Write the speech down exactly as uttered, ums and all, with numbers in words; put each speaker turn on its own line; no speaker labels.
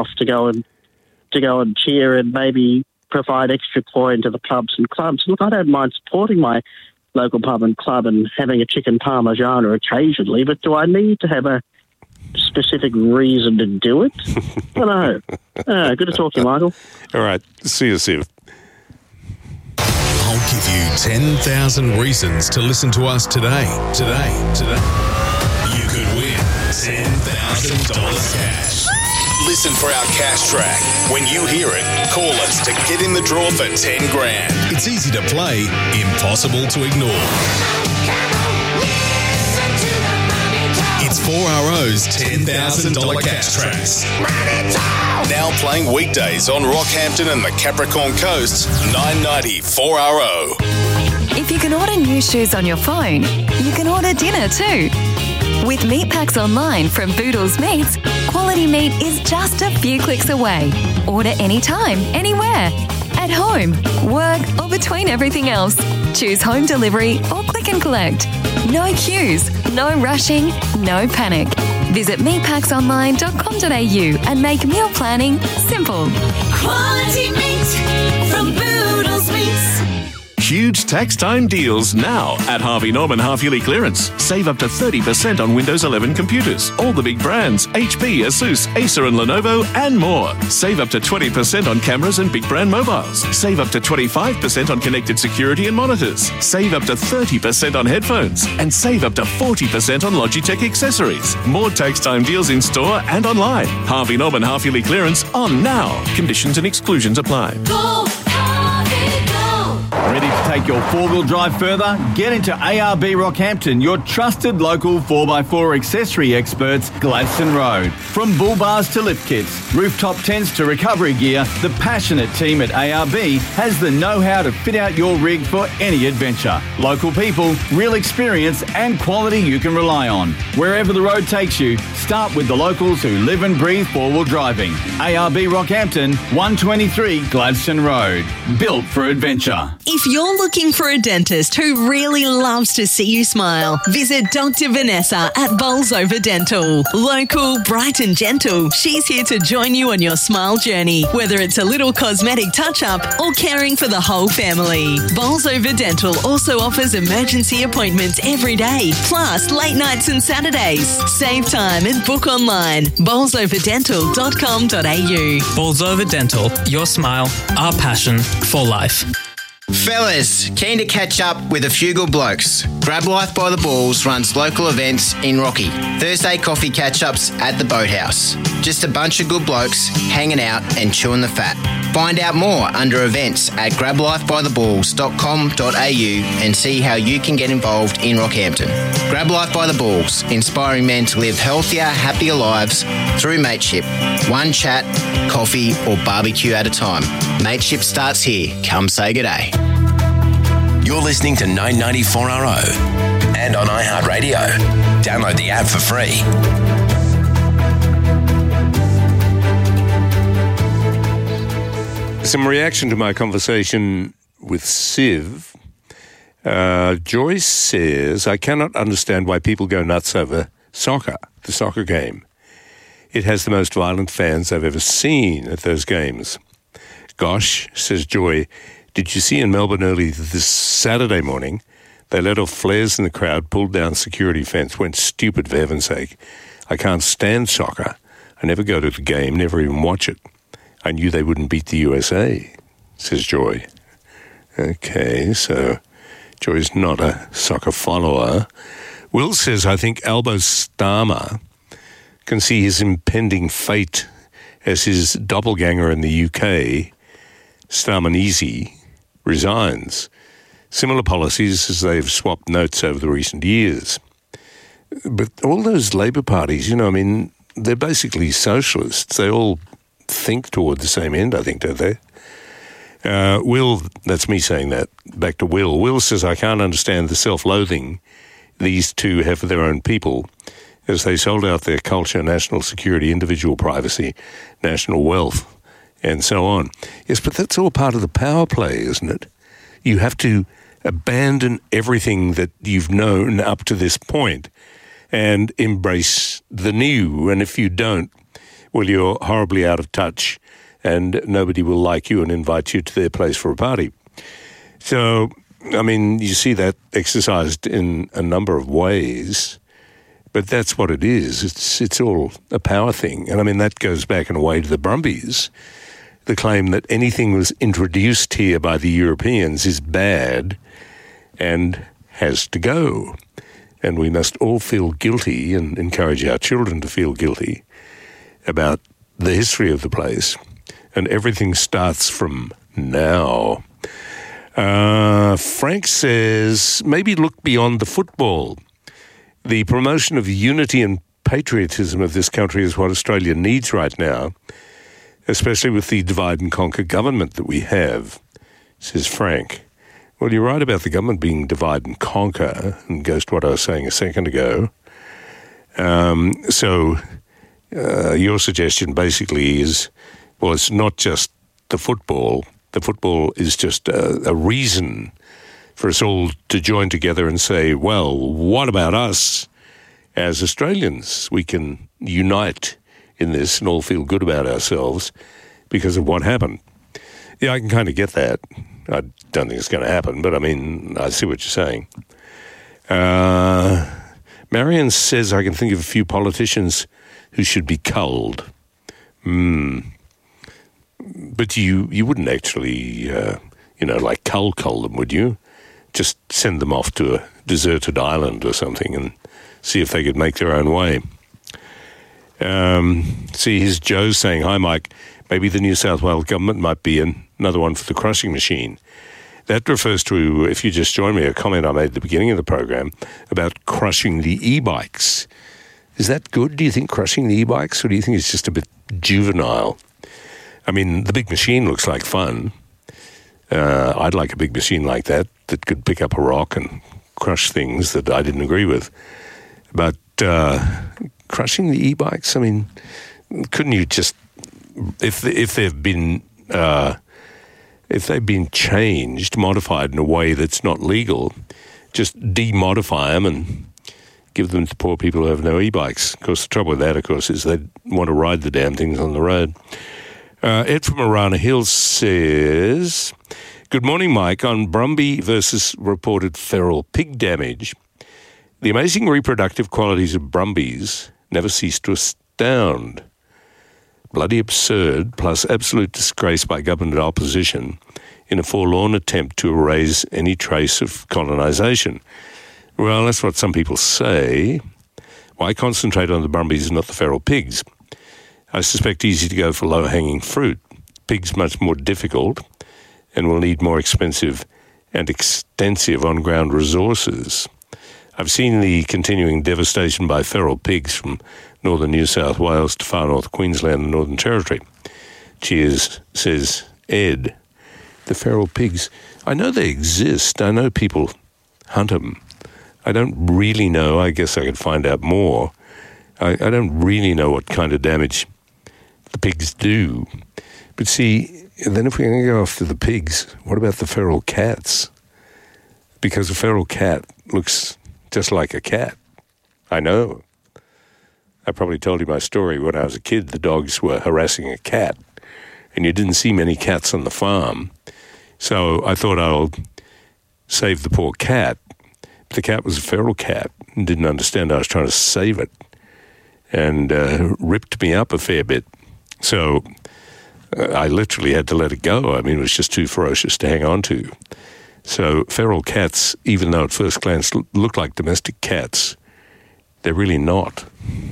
off to go and to go and cheer and maybe provide extra coin to the pubs and clubs. Look, I don't mind supporting my local pub and club and having a chicken parmigiana occasionally, but do I need to have a specific reason to do it? I don't know. Uh, good to talk to you, Michael.
All right. See you, Siv.
I'll give you ten thousand reasons to listen to us today. Today. Today. You could win ten thousand dollars cash. Listen for our cash track. When you hear it, call us to get in the draw for ten grand. It's easy to play, impossible to ignore. It's four R O's ten thousand dollars cash tracks. Now playing weekdays on Rockhampton and the Capricorn Coast, nine ninety four R O.
If you can order new shoes on your phone, you can order dinner too. With meat packs online from Boodles Meats, quality meat is just a few clicks away. Order anytime, anywhere. At home, work, or between everything else. Choose home delivery or click and collect. No queues, no rushing, no panic. Visit meat packs online dot com dot a u and make meal planning simple.
Quality meat from Boodles Meats.
Huge tax time deals now at Harvey Norman half-yearly clearance. Save up to thirty percent on Windows eleven computers. All the big brands, H P, Asus, Acer and Lenovo and more. Save up to twenty percent on cameras and big brand mobiles. Save up to twenty-five percent on connected security and monitors. Save up to thirty percent on headphones. And save up to forty percent on Logitech accessories. More tax time deals in store and online. Harvey Norman half-yearly clearance on now. Conditions and exclusions apply.
Go, Harvey, go.
Ready to take your four-wheel drive further? Get into A R B Rockhampton, your trusted local four by four accessory experts, Gladstone Road. From bull bars to lift kits, rooftop tents to recovery gear, the passionate team at A R B has the know-how to fit out your rig for any adventure. Local people, real experience and quality you can rely on. Wherever the road takes you, start with the locals who live and breathe four-wheel driving. A R B Rockhampton, one twenty-three Gladstone Road. Built for adventure.
If you're looking for a dentist who really loves to see you smile, visit Doctor Vanessa at Bolsover Dental. Local, bright and gentle, she's here to join you on your smile journey, whether it's a little cosmetic touch-up or caring for the whole family. Bolsover Dental also offers emergency appointments every day, plus late nights and Saturdays. Save time and book online. bolsover dental dot com dot a u.
Bolsover Dental, your smile, our passion for life.
Fellas, keen to catch up with a few good blokes. Grab Life by the Balls runs local events in Rocky. Thursday coffee catch-ups at the Boathouse. Just a bunch of good blokes hanging out and chewing the fat. Find out more under events at grab life by the balls dot com dot a u and see how you can get involved in Rockhampton. Grab Life by the Balls, inspiring men to live healthier, happier lives through mateship. One chat, coffee or barbecue at a time. Mateship starts here. Come say good day.
You're listening to nine ninety-four R O and on iHeartRadio. Download the app for free.
Some reaction to my conversation with Siv. Uh, Joyce says, I cannot understand why people go nuts over soccer, the soccer game. It has the most violent fans I've ever seen at those games. Gosh, says Joy, did you see in Melbourne early this Saturday morning, they let off flares in the crowd, pulled down security fence, went stupid for heaven's sake. I can't stand soccer. I never go to the game, never even watch it. I knew they wouldn't beat the U S A, says Joy. Okay, so Joy's not a soccer follower. Will says, I think Albo Starmer can see his impending fate as his doppelganger in the U K, Starmanese, resigns. Similar policies as they've swapped notes over the recent years. But all those Labour parties, you know, I mean, they're basically socialists. They all think toward the same end, I think, don't they? Uh, Will, that's me saying that. Back to Will. Will says, I can't understand the self-loathing these two have for their own people as they sold out their culture, national security, individual privacy, national wealth, and so on. Yes, but that's all part of the power play, isn't it? You have to abandon everything that you've known up to this point and embrace the new. And if you don't, well, you're horribly out of touch and nobody will like you and invite you to their place for a party. So, I mean, you see that exercised in a number of ways, but that's what it is. It's it's all a power thing. And I mean, that goes back in a way to the Brumbies. The claim that anything was introduced here by the Europeans is bad and has to go. And we must all feel guilty and encourage our children to feel guilty about the history of the place. And everything starts from now. Uh, Frank says, maybe look beyond the football. The promotion of unity and patriotism of this country is what Australia needs right now, especially with the divide and conquer government that we have, says Frank. Well, you're right about the government being divide and conquer, and goes to what I was saying a second ago. Um, so uh, your suggestion basically is, well, it's not just the football. The football is just a, a reason for us all to join together and say, well, what about us as Australians? We can unite in this and all feel good about ourselves because of what happened. Yeah, I can kind of get that. I don't think it's going to happen, but I mean, I see what you're saying. Uh, Marion says I can think of a few politicians who should be culled. Hmm. But you, you wouldn't actually, uh, you know, like cull cull them, would you? Just send them off to a deserted island or something and see if they could make their own way. Um, see, here's Joe saying, hi, Mike, maybe the New South Wales government might be an, another one for the crushing machine. That refers to, if you just joined me, a comment I made at the beginning of the program about crushing the e-bikes. Is that good? Do you think crushing the e-bikes, or do you think it's just a bit juvenile? I mean, the big machine looks like fun. Uh, I'd like a big machine like that that could pick up a rock and crush things that I didn't agree with. But uh, crushing the e-bikes, I mean, couldn't you just, if if they've been uh, if they've been changed, modified in a way that's not legal, just demodify them and give them to poor people who have no e-bikes. Of course, the trouble with that, of course, is they want to ride the damn things on the road. Uh, Ed from Arana Hills says, good morning, Mike. On Brumby versus reported feral pig damage, the amazing reproductive qualities of Brumbies never cease to astound. Bloody absurd, plus absolute disgrace by government opposition in a forlorn attempt to erase any trace of colonisation. Well, that's what some people say. Why concentrate on the Brumbies and not the feral pigs? I suspect easy to go for low-hanging fruit. Pigs much more difficult and will need more expensive and extensive on-ground resources. I've seen the continuing devastation by feral pigs from northern New South Wales to far north Queensland and Northern Territory. Cheers, says Ed. The feral pigs, I know they exist. I know people hunt them. I don't really know. I guess I could find out more. I, I don't really know what kind of damage the pigs do. But see, then if we're going to go after the pigs, what about the feral cats? Because a feral cat looks just like a cat. I know. I probably told you my story. When I was a kid, the dogs were harassing a cat, and you didn't see many cats on the farm. So I thought I'll save the poor cat. But the cat was a feral cat and didn't understand I was trying to save it, and uh, ripped me up a fair bit. So uh, I literally had to let it go. I mean, it was just too ferocious to hang on to. So feral cats, even though at first glance look like domestic cats, they're really not.